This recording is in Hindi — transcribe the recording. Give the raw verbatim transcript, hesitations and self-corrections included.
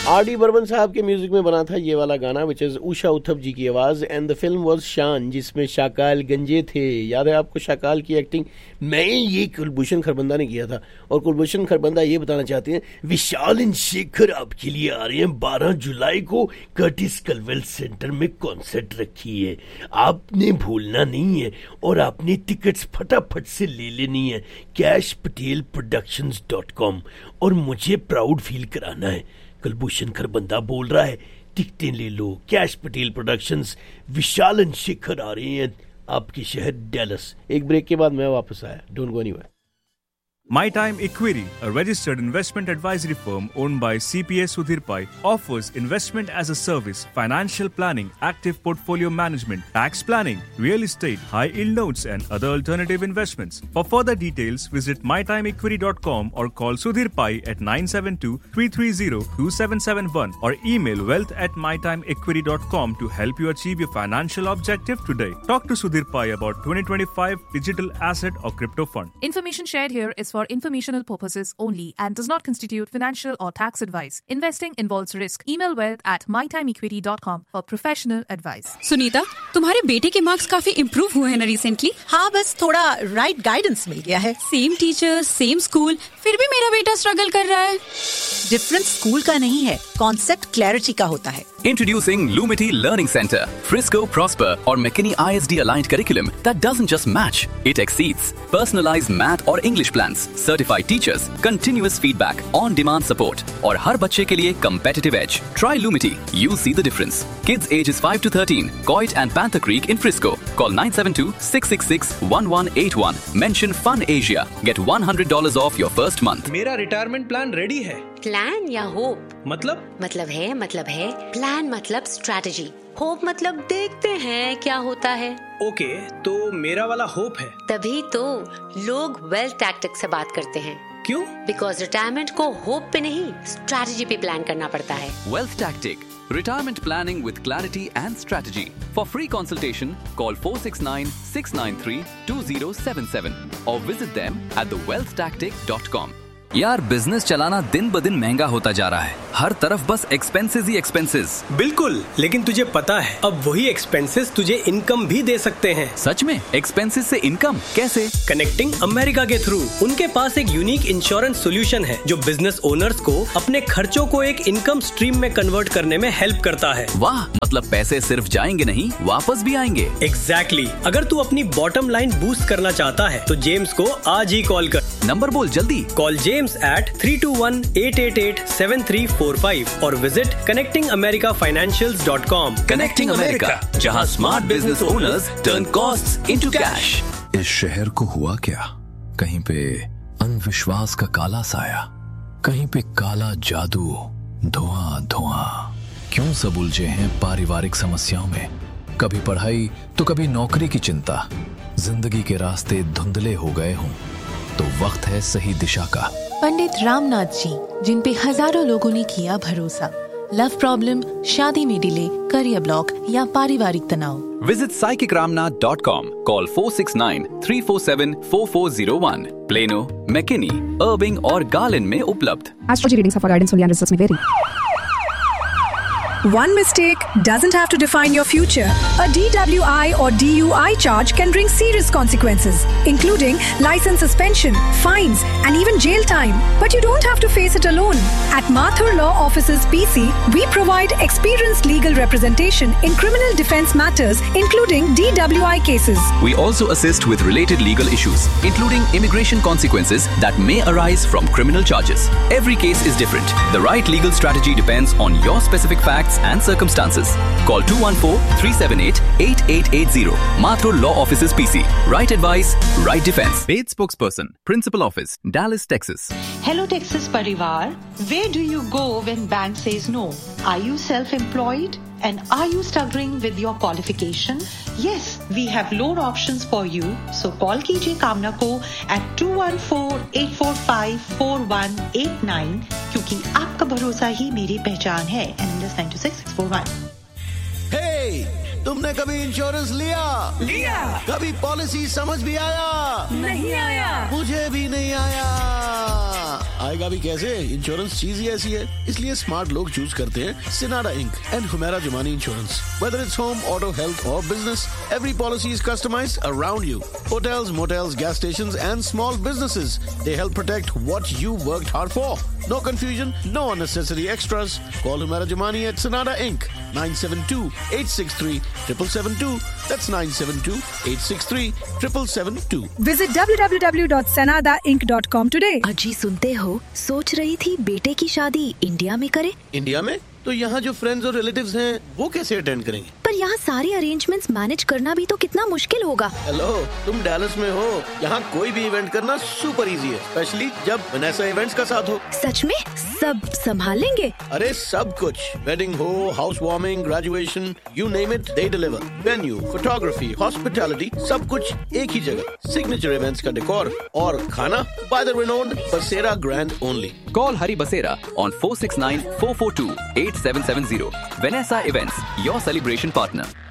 आर डी बर्मन साहब के म्यूजिक में बना था ये वाला गाना, विच इज उषा उथप जी की आवाज, एंड द फिल्म वाज शान, जिसमें शाकाल गंजे थे। याद है आपको शाकाल की एक्टिंग? मैं ये कुलभूषण खरबंदा ने किया था। और कुलभूषण खरबंदा ये बताना चाहते हैं, विशाल एंड शेखर आपके लिए आ रहे हैं बारह जुलाई को कर्टिस कलवेल सेंटर में कॉन्सर्ट रखी है, आपने भूलना नहीं है और आपने टिकट्स फटाफट से ले लेनी है cash Patel productions dot com. और मुझे प्राउड फील कराना है, कुलभूषण खरबंदा बोल रहा है, टिकटें ले लो, cash Patel productions, Vishal and Shekhar आ रहे हैं आपके शहर डैलस। एक ब्रेक के बाद मैं वापस आया, don't go anywhere. My Time Equity, a registered investment advisory firm owned by C P A Sudhir Pai, offers investment as a service, financial planning, active portfolio management, tax planning, real estate, high-yield notes and other alternative investments. For further details, visit my time equity dot com or call Sudhir Pai at nine seven two, three three zero, two seven seven one or email wealth at my time equity dot com to help you achieve your financial objective today. Talk to Sudhir Pai about twenty twenty-five digital asset or crypto fund. Information shared here is for informational purposes only and does not constitute financial or tax advice. Investing involves risk. Email wealth at my time equity dot com for professional advice. Sunita, तुम्हारे बेटे के मार्क्स काफी इम्प्रूव हुए हैं ना रिसेंटली? हाँ, बस थोड़ा राइट गाइडेंस मिल गया है। सेम टीचर, सेम स्कूल, फिर भी मेरा बेटा स्ट्रगल कर रहा है। डिफरेंस स्कूल का नहीं है, कॉन्सेप्ट क्लैरिटी का होता है। Introducing Lumity Learning Center, Frisco, Prosper or McKinney I S D aligned curriculum that doesn't just match, it exceeds. Personalized math or English plans, certified teachers, continuous feedback, on-demand support और हर बच्चे के लिए competitive edge. Try Lumity, you'll see the difference. Kids ages five to thirteen, Coit and Panther Creek in Frisco. Call nine seven two, six six six, one one eight one. Mention Fun Asia. Get one hundred dollars off your first month. मेरा रिटायरमेंट प्लान रेडी है। प्लान या होप? मतलब मतलब है मतलब है प्लान मतलब स्ट्रैटेजी, होप मतलब देखते हैं क्या होता है। ओके, तो मेरा वाला होप है। तभी तो लोग वेल्थ टैक्टिक्स से बात करते हैं। क्यों? बिकॉज रिटायरमेंट को होप पे नहीं, स्ट्रैटेजी पे प्लान करना पड़ता है। Wealth Tactic, retirement planning with clarity and strategy. For free consultation, call four six nine, six nine three, two zero seven seven or visit them at the wealth tactic dot com. यार, बिजनेस चलाना दिन ब दिन महंगा होता जा रहा है, हर तरफ बस एक्सपेंसेस ही एक्सपेंसेस। बिल्कुल, लेकिन तुझे पता है अब वही एक्सपेंसेस तुझे इनकम भी दे सकते हैं। सच में? एक्सपेंसेस से इनकम कैसे? कनेक्टिंग अमेरिका के थ्रू। उनके पास एक यूनिक इंश्योरेंस सोल्यूशन है जो बिजनेस ओनर्स को अपने खर्चों को एक इनकम स्ट्रीम में कन्वर्ट करने में हेल्प करता है। वाह, मतलब पैसे सिर्फ जाएंगे नहीं, वापस भी आएंगे। Exactly exactly. अगर तू अपनी बॉटम लाइन बूस्ट करना चाहता है तो जेम्स को आज ही कॉल कर। नंबर बोल जल्दी। Call James at three two one, eight eight eight, seven three four five और visit connecting america financials dot com. Connecting America, जहां smart business owners turn costs into cash. इस शहर को हुआ क्या? कहीं पे अंधविश्वास का काला साया, कहीं पे काला जादू, धुआं धुआं। क्यों सब उलझे हैं पारिवारिक समस्याओं में? कभी पढ़ाई तो कभी नौकरी की चिंता, जिंदगी के रास्ते धुंधले हो गए हों तो वक्त है सही दिशा का। पंडित रामनाथ जी, जिन पे हजारों लोगों ने किया भरोसा। लव प्रॉब्लम, शादी में डिले, करियर ब्लॉक या पारिवारिक तनाव। Visit psychic ramnath dot com. Call four six nine, three four seven, four four zero one. Plano, McKinney, Irving और Garland में उपलब्ध। Astrology readings for guidance only and results may vary. One mistake doesn't have to define your future. A D W I or D U I charge can bring serious consequences, including license suspension, fines, and even jail time. But you don't have to face it alone. At Mathur Law Offices P C, we provide experienced legal representation in criminal defense matters, including D W I cases. We also assist with related legal issues, including immigration consequences that may arise from criminal charges. Every case is different. The right legal strategy depends on your specific facts and circumstances. Call two one four, three seven eight, eight eight eight zero. Mathur Law Offices P C. Right advice, right defense. Paid spokesperson, Principal Office, Dallas, Texas. Hello Texas Parivar. Where do you go when bank says no? Are you self-employed? And are you struggling with your qualification? Yes, we have loan options for you. So call कीजिए कामना को at two one four, eight four five, four one eight nine क्योंकि आपका भरोसा ही मेरी पहचान है। And this nine two six six four one. Hey! तुमने कभी इंश्योरेंस लिया? लिया। कभी पॉलिसी समझ भी आया? नहीं आया। मुझे भी नहीं आया। आएगा भी कैसे? इंश्योरेंस चीज ही ऐसी है, इसलिए स्मार्ट लोग चूज करते हैं सिनाडा ink and Humera Jumani insurance. Whether it's home, auto, health or business, every policy is customized around you. Hotels, motels, gas stations and small businesses. They help protect what you worked hard for. No confusion, no unnecessary extras. Call Humera Jamani at Sanada Incorporated. nine seven two, eight six three, seven seven seven two. That's nine seven two, eight six three, seven seven seven two. Visit w w w dot sanada inc dot com today. अजी सुनते हो, सोच रही थी बेटे की शादी इंडिया में करे। इंडिया में? तो यहाँ जो फ्रेंड्स और रिलेटिव्स हैं, वो कैसे अटेंड करेंगे? पर यहाँ सारे अरेंजमेंट्स मैनेज करना भी तो कितना मुश्किल होगा। हेलो, तुम डैलस में हो, यहाँ कोई भी इवेंट करना सुपर इजी है, स्पेशली जब वनेसा इवेंट्स का साथ हो। सच में? सब संभाल लेंगे? अरे सब कुछ, वेडिंग हो, house warming, graduation, you name it, they deliver. Venue, photography, hospitality, सब कुछ एक ही जगह। सिग्नेचर इवेंट्स का डेकोर और खाना बाय द रिनोन्ड बसेरा grand only. Call Hari Basera on four six nine, four four two, eight seven seven zero. Vanessa Events, your celebration partner.